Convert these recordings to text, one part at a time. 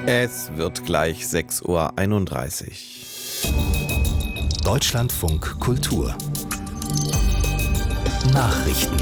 Es wird gleich 6:31 Uhr. Deutschlandfunk Kultur Nachrichten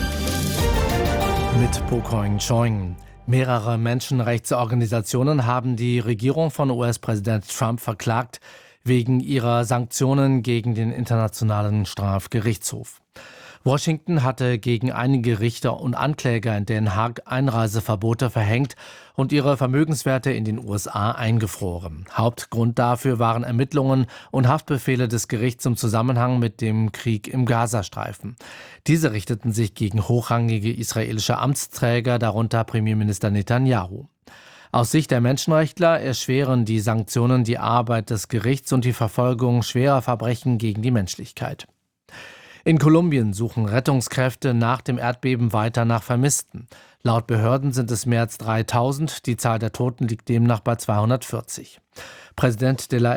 mit Pokoing Choing. Mehrere Menschenrechtsorganisationen haben die Regierung von US-Präsident Trump verklagt wegen ihrer Sanktionen gegen den Internationalen Strafgerichtshof. Washington hatte gegen einige Richter und Ankläger in Den Haag Einreiseverbote verhängt und ihre Vermögenswerte in den USA eingefroren. Hauptgrund dafür waren Ermittlungen und Haftbefehle des Gerichts im Zusammenhang mit dem Krieg im Gazastreifen. Diese richteten sich gegen hochrangige israelische Amtsträger, darunter Premierminister Netanyahu. Aus Sicht der Menschenrechtler erschweren die Sanktionen die Arbeit des Gerichts und die Verfolgung schwerer Verbrechen gegen die Menschlichkeit. In Kolumbien suchen Rettungskräfte nach dem Erdbeben weiter nach Vermissten. Laut Behörden sind es mehr als 3000, die Zahl der Toten liegt demnach bei 240. Präsident de la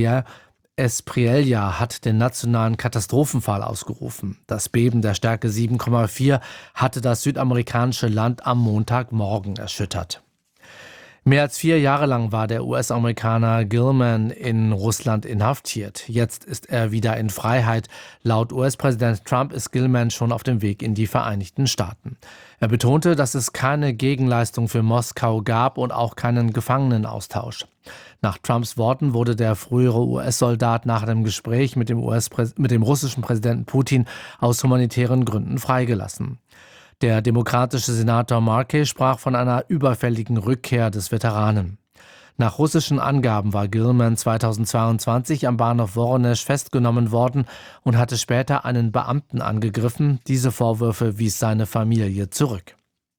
Espriella hat den nationalen Katastrophenfall ausgerufen. Das Beben der Stärke 7,4 hatte das südamerikanische Land am Montagmorgen erschüttert. Mehr als 4 Jahre lang war der US-Amerikaner Gilman in Russland inhaftiert. Jetzt ist er wieder in Freiheit. Laut US-Präsident Trump ist Gilman schon auf dem Weg in die Vereinigten Staaten. Er betonte, dass es keine Gegenleistung für Moskau gab und auch keinen Gefangenenaustausch. Nach Trumps Worten wurde der frühere US-Soldat nach einem Gespräch mit dem russischen Präsidenten Putin aus humanitären Gründen freigelassen. Der demokratische Senator Markey sprach von einer überfälligen Rückkehr des Veteranen. Nach russischen Angaben war Gilman 2022 am Bahnhof Woronesch festgenommen worden und hatte später einen Beamten angegriffen. Diese Vorwürfe wies seine Familie zurück.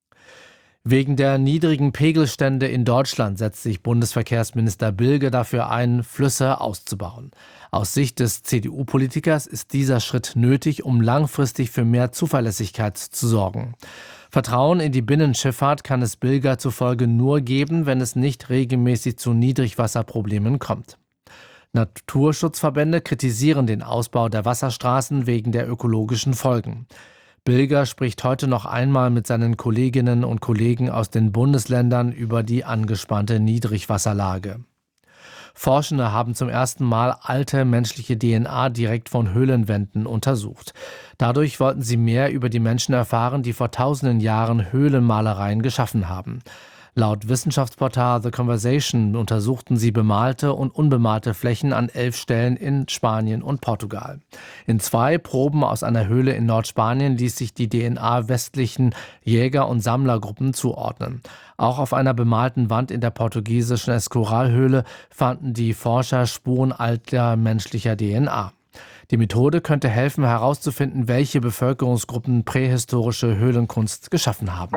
Wegen der niedrigen Pegelstände in Deutschland setzt sich Bundesverkehrsminister Bilge dafür ein, Flüsse auszubauen. Aus Sicht des CDU-Politikers ist dieser Schritt nötig, um langfristig für mehr Zuverlässigkeit zu sorgen. Vertrauen in die Binnenschifffahrt kann es Bilger zufolge nur geben, wenn es nicht regelmäßig zu Niedrigwasserproblemen kommt. Naturschutzverbände kritisieren den Ausbau der Wasserstraßen wegen der ökologischen Folgen. Bilger spricht heute noch einmal mit seinen Kolleginnen und Kollegen aus den Bundesländern über die angespannte Niedrigwasserlage. Forschende haben zum ersten Mal alte menschliche DNA direkt von Höhlenwänden untersucht. Dadurch wollten sie mehr über die Menschen erfahren, die vor tausenden Jahren Höhlenmalereien geschaffen haben. Laut Wissenschaftsportal The Conversation untersuchten sie bemalte und unbemalte Flächen an 11 Stellen in Spanien und Portugal. In 2 Proben aus einer Höhle in Nordspanien ließ sich die DNA westlichen Jäger- und Sammlergruppen zuordnen. Auch auf einer bemalten Wand in der portugiesischen Escorial-Höhle fanden die Forscher Spuren alter menschlicher DNA. Die Methode könnte helfen, herauszufinden, welche Bevölkerungsgruppen prähistorische Höhlenkunst geschaffen haben.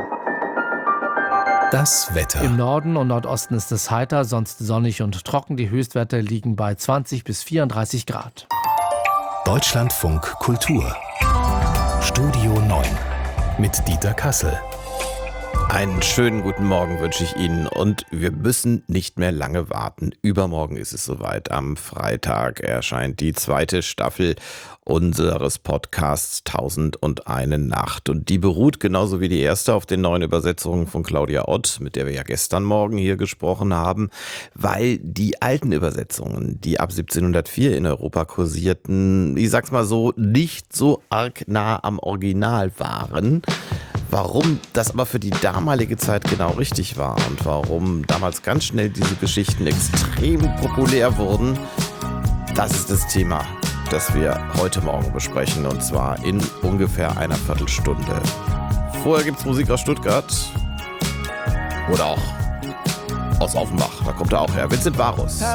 Das Wetter. Im Norden und Nordosten ist es heiter, sonst sonnig und trocken. Die Höchstwerte liegen bei 20 bis 34 Grad. Deutschlandfunk Kultur. Studio 9 mit Dieter Kassel. Einen schönen guten Morgen wünsche ich Ihnen und wir müssen nicht mehr lange warten. Übermorgen ist es soweit. Am Freitag erscheint die 2. Staffel unseres Podcasts 1001 Nacht. Und die beruht genauso wie die erste auf den neuen Übersetzungen von Claudia Ott, mit der wir ja gestern Morgen hier gesprochen haben, weil die alten Übersetzungen, die ab 1704 in Europa kursierten, ich sag's mal so, nicht so arg nah am Original waren. Warum das aber für die damalige Zeit genau richtig war und warum damals ganz schnell diese Geschichten extrem populär wurden, das ist das Thema, das wir heute Morgen besprechen, und zwar in ungefähr einer Viertelstunde. Vorher gibt's Musik aus Stuttgart oder auch aus Offenbach, da kommt er auch her, Vincent Varus.